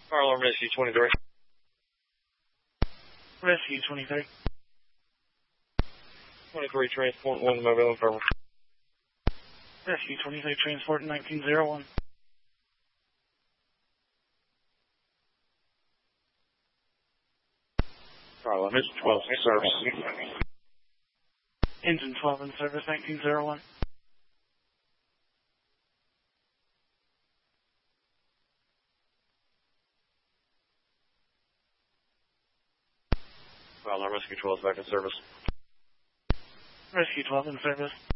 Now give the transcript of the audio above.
Fire alarm Rescue 23. Rescue 23. 23 transport 1 Mobile Infirmary. Rescue 23 transport 1901. Fire alarm 12 in service. Engine 12 in service 1901. Fire alarm Rescue 12 back in service. Rescue 12 in service.